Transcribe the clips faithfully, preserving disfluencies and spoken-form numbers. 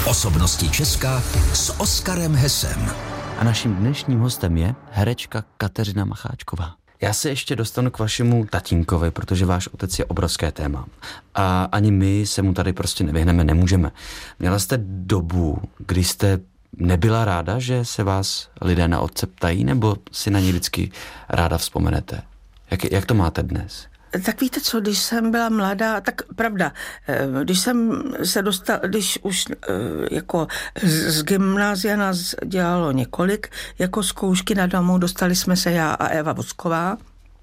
Osobnosti Česka s Oskarem Hesem. A naším dnešním hostem je herečka Kateřina Macháčková. Já se ještě dostanu k vašemu tatínkovi, protože váš otec je obrovské téma. A ani my se mu tady prostě nevyhneme, nemůžeme. Měla jste dobu, kdy jste nebyla ráda, že se vás lidé na otce ptají, nebo si na ně vždycky ráda vzpomenete? Jak, jak to máte dnes? Tak víte co, když jsem byla mladá, tak pravda, když jsem se dostala, když už jako z gymnázia nás dělalo několik, jako zkoušky na domu, dostali jsme se já a Eva Vosková,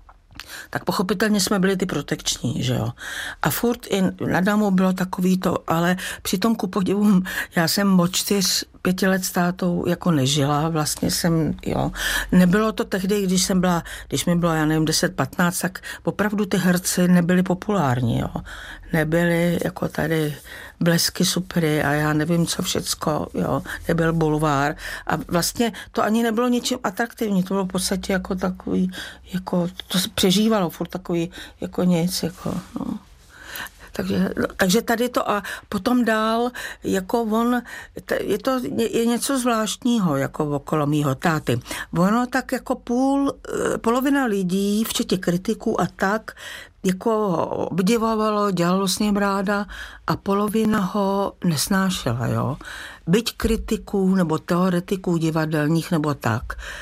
tak pochopitelně jsme byli ty protekční, že jo. A furt i na domu bylo takový to, ale přitom ku podivu, já jsem od čtyř, pěti let s tátou jako nežila, vlastně jsem, jo. Nebylo to tehdy, když jsem byla, když mi bylo, já nevím, deset patnáct, tak opravdu ty herci nebyli populární, jo. Nebyli jako tady Blesky, Supry a já nevím co všecko, jo. Nebyl bulvár a vlastně to ani nebylo ničím atraktivní, to bylo v podstatě jako takový, jako to se přežívalo furt takový, jako nic, jako, no. Takže, takže tady to a potom dál, jako on, je to je něco zvláštního, jako okolo mýho táty. Ono tak jako půl, polovina lidí, včetně kritiků a tak, jako obdivovalo, dělalo s ním ráda a polovina ho nesnášela, jo. Byť kritiků nebo teoretiků divadelních nebo tak.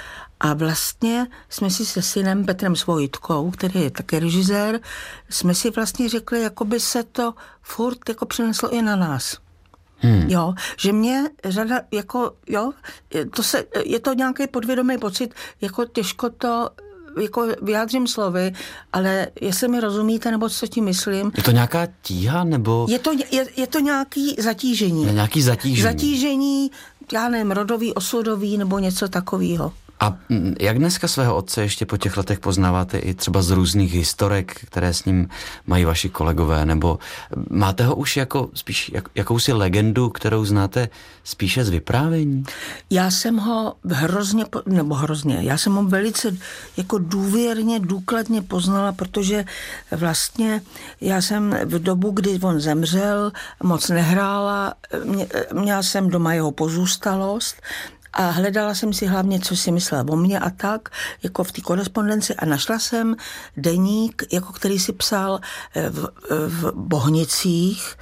A vlastně jsme si se synem Petrem Svojitkou, který je také režisér, jsme si vlastně řekli, jako by se to furt jako přineslo i na nás. Hmm. Jo, že mě řada, jako, jo, to se, je to nějaký podvědomý pocit, jako těžko to jako vyjádřím slovy, ale jestli mi rozumíte, nebo co tím myslím. Je to nějaká tíha, nebo? Je to, je, je to nějaký zatížení. Je nějaký zatížení. Zatížení, já nevím, rodový, osudový, nebo něco takového. A jak dneska svého otce ještě po těch letech poznáváte i třeba z různých historek, které s ním mají vaši kolegové, nebo máte ho už jako spíš jak, jakousi legendu, kterou znáte spíše z vyprávění? Já jsem ho hrozně, nebo hrozně, já jsem ho velice jako důvěrně, důkladně poznala, protože vlastně já jsem v dobu, kdy on zemřel, moc nehrála, mě, měla jsem doma jeho pozůstalost, a hledala jsem si hlavně, co si myslela o mně a tak, jako v té korespondenci a našla jsem deník, jako který si psal v, v Bohnicích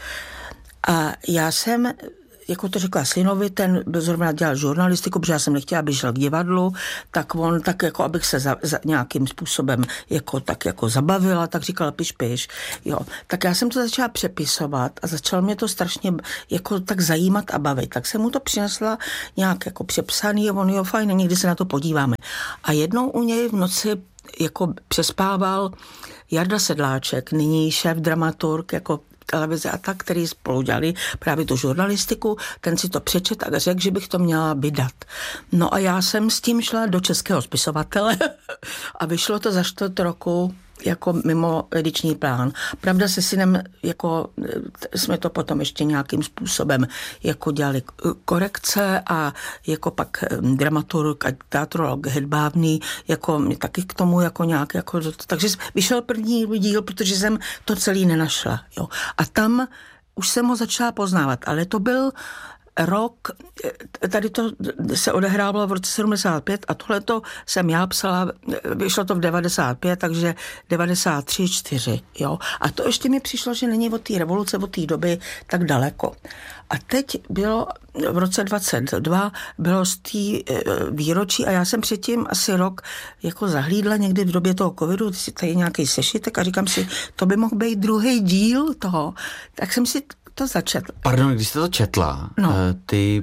a já jsem, jako to řekla synovi, ten zrovna dělal žurnalistiku, protože já jsem nechtěla, aby šel k divadlu, tak on tak jako, abych se za, za nějakým způsobem jako tak jako zabavila, tak říkala piš, piš, jo. Tak já jsem to začala přepisovat a začalo mě to strašně jako tak zajímat a bavit. Tak jsem mu to přinesla nějak jako přepsaný a on, jo, fajn, někdy se na to podíváme. A jednou u něj v noci jako přespával Jarda Sedláček, nyní šéf dramaturg, jako televize a tak, který spolu dělali právě tu žurnalistiku, ten si to přečet a řekl, že bych to měla vydat. No a já jsem s tím šla do Českého spisovatele a vyšlo to za čtvrt roku jako mimo ediční plán. Pravda se synem, jako jsme to potom ještě nějakým způsobem jako dělali korekce a jako pak dramaturg a teatrolog hedbávný, jako mě taky k tomu jako nějak, jako, takže vyšel první díl, protože jsem to celý nenašla. Jo. A tam už jsem ho začala poznávat, ale to byl rok, tady to se odehrávalo v roce sedmdesát pět a tohleto jsem já psala, vyšlo to v devadesát pět, takže devadesát tři, čtyři, jo. A to ještě mi přišlo, že není od té revoluce, od té doby tak daleko. A teď bylo v roce dvacet dva, bylo z té výročí a já jsem předtím asi rok jako zahlídla někdy v době toho covidu, tady nějaký sešitek a říkám si, to by mohl být druhý díl toho. Tak jsem si to začetla. Pardon, když jste to četla, no. ty,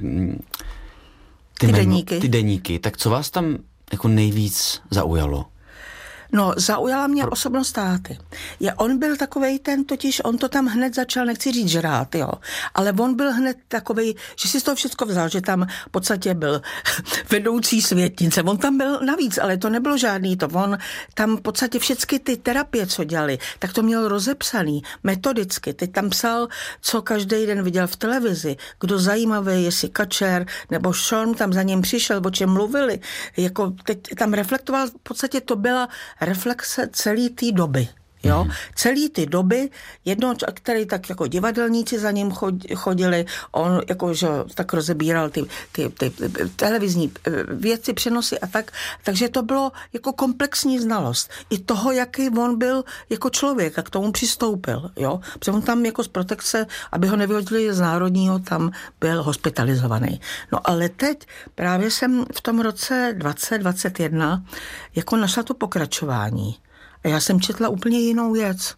ty, ty, memo, deníky. ty deníky, tak co vás tam jako nejvíc zaujalo? No, zaujala mě osobnost táty. Je, on byl takovej ten, totiž on to tam hned začal, nechci říct žrát, jo, ale on byl hned takovej, že si z toho všechno vzal, že tam v podstatě byl vedoucí světnice. On tam byl navíc, ale to nebylo žádný to. On tam v podstatě všechny ty terapie, co dělali, tak to měl rozepsaný metodicky. Teď tam psal, co každý den viděl v televizi, kdo zajímavý, jestli Kačer nebo Sean tam za ním přišel, o čem mluvili. Jako teď tam reflektoval, v podstatě to byla reflexe celé té doby. Jo? Mm. Celý ty doby, jedno, který tak jako divadelníci za ním chodili, on jako, že tak rozebíral ty, ty, ty, ty televizní věci, přenosy a tak, takže to bylo jako komplexní znalost. I toho, jaký on byl jako člověk a k tomu přistoupil. Jo? Protože on tam jako z protekce, aby ho nevyhodili z národního, tam byl hospitalizovaný. No ale teď právě jsem v tom roce dvacet dvacet jedna jako našla to pokračování. A já jsem četla úplně jinou věc.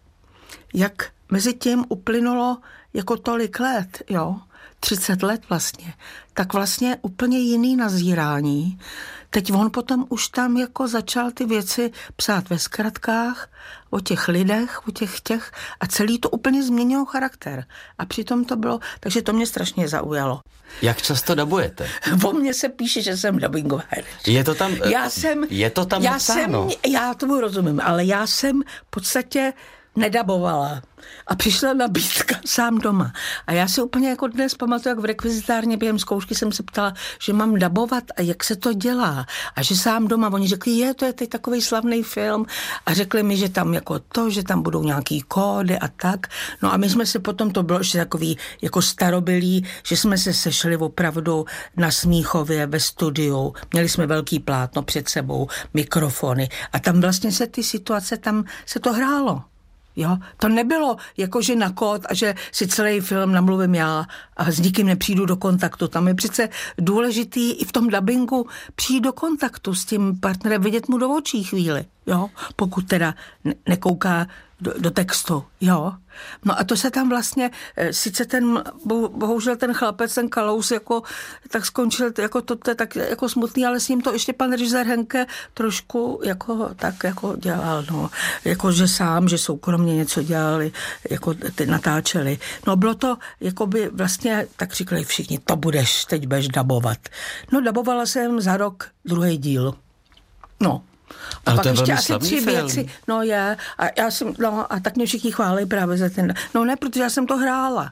Jak mezi tím uplynulo jako tolik let, jo, třicet let vlastně, tak vlastně úplně jiný nazírání. Teď on potom už tam jako začal ty věci psát ve zkratkách, o těch lidech, o těch těch a celý to úplně změnilo charakter. A přitom to bylo, takže to mě strašně zaujalo. Jak často dabujete? O mně se píše, že jsem dabingová herečka. Je to tam, já jsem, je to tam já napsáno? Jsem, já tomu rozumím, ale já jsem v podstatě nedabovala. A přišla nabídka sám doma. A já si úplně jako dnes pamatuju, jak v rekvizitárně během zkoušky jsem se ptala, že mám dabovat a jak se to dělá. A že sám doma, oni řekli, je, to je teď takový slavný film. A řekli mi, že tam jako to, že tam budou nějaký kódy a tak. No a my jsme se potom, to bylo ještě takový jako starobylý, že jsme se sešli opravdu na Smíchově ve studiu. Měli jsme velký plátno před sebou, mikrofony. A tam vlastně se ty situace, tam se to hrálo. Jo, to nebylo jakože na kód a že si celý film namluvím já a s nikým nepřijdu do kontaktu. Tam je přece důležitý i v tom dabingu přijít do kontaktu s tím partnerem, vidět mu do očí chvíli, jo, pokud teda nekouká do, do textu, jo. No a to se tam vlastně, sice ten, bohužel ten chlapec, ten Kalous, jako, tak skončil, jako to, to je tak jako smutný, ale s ním to ještě pan režisér Henke trošku jako tak jako dělal, no. Jako, že sám, že soukromně něco dělali, jako ty natáčeli. No bylo to, jako by vlastně, tak říkali všichni, to budeš, teď budeš dabovat. No dabovala jsem za rok druhý díl. No. A ale pak to je ještě asi slavný tři film. věci. No je. A já jsem, no a tak mě všichni chválí právě za ten. No ne, protože já jsem to hrála.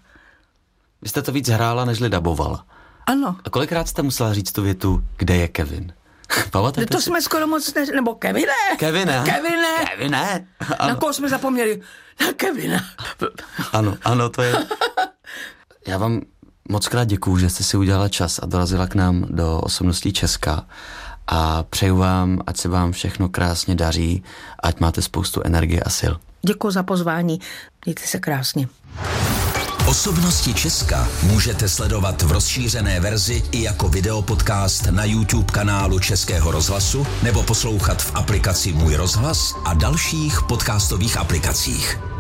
Vy jste to víc hrála, nežli dabovala. Ano. A kolikrát jste musela říct tu větu, kde je Kevin? Pamatujete To si? jsme skoro moc ne... Nebo Kevine. Kevine. Kevine. Kevine. Na koho jsme zapomněli? Na Kevina. Ano, ano, to je... Já vám moc krát děkuju, že jste si udělala čas a dorazila k nám do Osobností Česka. A přeju vám, ať se vám všechno krásně daří, ať máte spoustu energie a sil. Děkuji za pozvání. Mějte se krásně. Osobnosti Česka můžete sledovat v rozšířené verzi i jako videopodcast na YouTube kanálu Českého rozhlasu nebo poslouchat v aplikaci Můj rozhlas a dalších podcastových aplikacích.